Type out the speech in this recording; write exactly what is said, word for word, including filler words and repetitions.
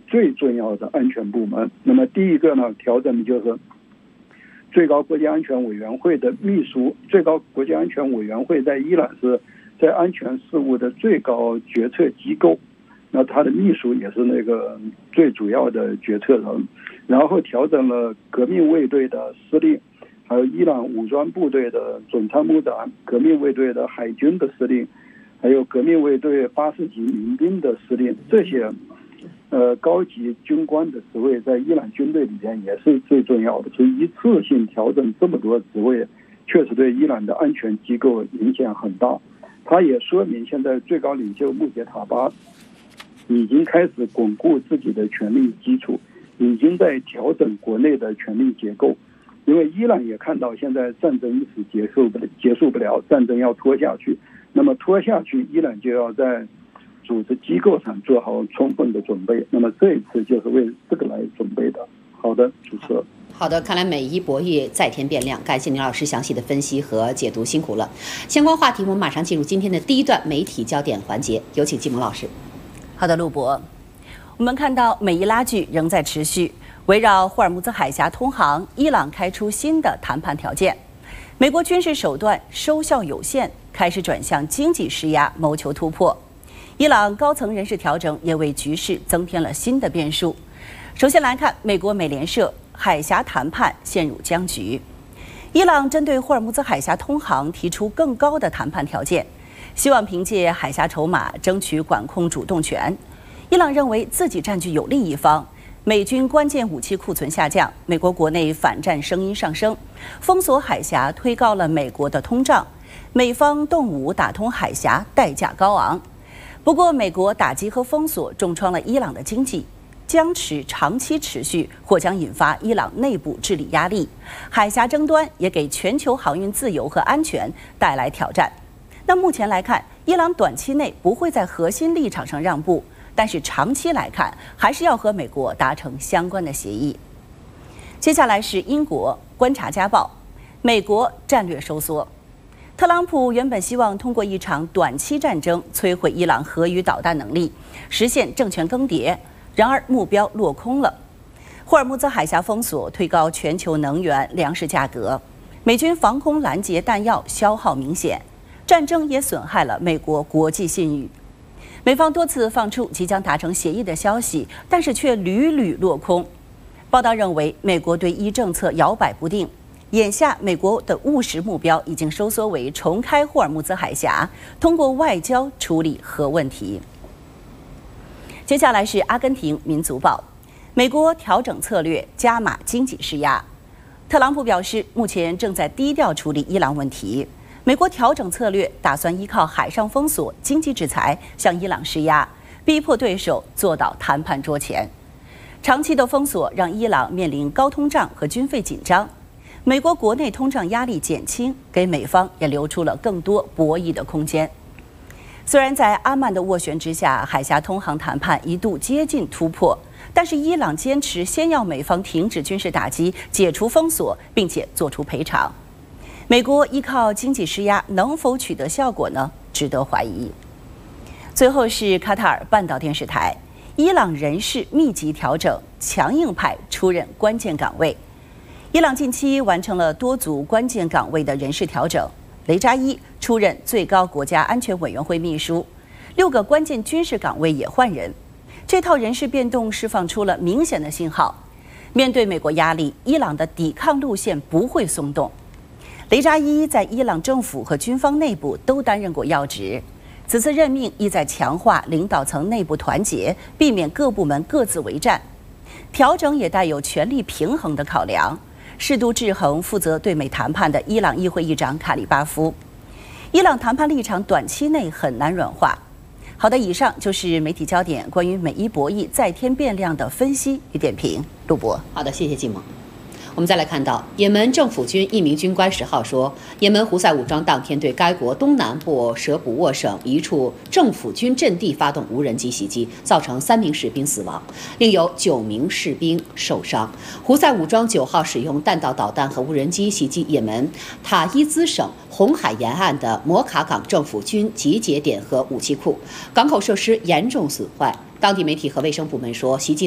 最重要的安全部门。那么第一个呢，调整的就是最高国家安全委员会的秘书。最高国家安全委员会在伊朗是在安全事务的最高决策机构，那他的秘书也是那个最主要的决策人。然后调整了革命卫队的司令，还有伊朗武装部队的总参谋长，革命卫队的海军的司令，还有革命卫队八十级民兵的司令，这些呃高级军官的职位在伊朗军队里边也是最重要的。所以一次性调整这么多职位，确实对伊朗的安全机构影响很大。它也说明现在最高领袖穆杰塔巴已经开始巩固自己的权力基础，已经在调整国内的权力结构。因为伊朗也看到现在战争一时结束不了，结束不了，战争要拖下去。那么拖下去，伊朗就要在组织机构上做好充分的准备。那么这一次就是为这个来准备的。好的，主持人。 好的，看来美伊博弈在天变量，感谢宁老师详细的分析和解读，辛苦了。相关话题我们马上进入今天的第一段媒体焦点环节，有请季萌老师。 好的，陆博，我们看到美伊拉锯仍在持续，围绕霍尔木兹海峡通航，伊朗开出新的谈判条件。美国军事手段收效有限，开始转向经济施压，谋求突破。伊朗高层人事调整也为局势增添了新的变数。首先来看美国美联社，海峡谈判陷入僵局。伊朗针对霍尔木兹海峡通航提出更高的谈判条件，希望凭借海峡筹码争取管控主动权。伊朗认为自己占据有利一方，美军关键武器库存下降，美国国内反战声音上升，封锁海峡推高了美国的通胀，美方动武打通海峡代价高昂。不过，美国打击和封锁重创了伊朗的经济，僵持长期持续或将引发伊朗内部治理压力。海峡争端也给全球航运自由和安全带来挑战。那目前来看，伊朗短期内不会在核心立场上让步，但是长期来看，还是要和美国达成相关的协议。接下来是英国观察家报，美国战略收缩。特朗普原本希望通过一场短期战争摧毁伊朗核与导弹能力，实现政权更迭，然而目标落空了。霍尔木兹海峡封锁推高全球能源、粮食价格，美军防空拦截弹药消耗明显，战争也损害了美国国际信誉。美方多次放出即将达成协议的消息，但是却屡屡落空。报道认为，美国对伊政策摇摆不定。眼下，美国的务实目标已经收缩为重开霍尔木兹海峡，通过外交处理核问题。接下来是阿根廷民族报，美国调整策略，加码经济施压。特朗普表示，目前正在低调处理伊朗问题。美国调整策略，打算依靠海上封锁、经济制裁向伊朗施压，逼迫对手坐到谈判桌前。长期的封锁让伊朗面临高通胀和军费紧张。美国国内通胀压力减轻，给美方也留出了更多博弈的空间。虽然在阿曼的斡旋之下，海峡通航谈判一度接近突破，但是伊朗坚持先要美方停止军事打击、解除封锁，并且做出赔偿。美国依靠经济施压能否取得效果呢？值得怀疑。最后是卡塔尔半岛电视台，伊朗人事密集调整，强硬派出任关键岗位。伊朗近期完成了多组关键岗位的人事调整，雷扎伊出任最高国家安全委员会秘书，六个关键军事岗位也换人。这套人事变动释放出了明显的信号，面对美国压力，伊朗的抵抗路线不会松动。雷扎伊在伊朗政府和军方内部都担任过要职，此次任命意在强化领导层内部团结，避免各部门各自为战。调整也带有权力平衡的考量，适度制衡负责对美谈判的伊朗议会议长卡里巴夫。伊朗谈判立场短期内很难软化。好的，以上就是媒体焦点关于美伊博弈再添变量的分析与点评。陆博， 好的，谢谢季萌。我们再来看到，也门政府军一名军官十号说，也门胡塞武装当天对该国东南部舍卜沃省一处政府军阵地发动无人机袭击，造成三名士兵死亡，另有九名士兵受伤。胡塞武装九号使用弹道导弹和无人机袭击也门塔伊兹省红海沿岸的摩卡港政府军集结点和武器库，港口设施严重损坏。当地媒体和卫生部门说，袭击